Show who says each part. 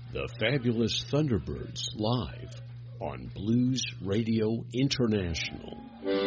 Speaker 1: The Fabulous Thunderbirds live on Blues Radio International.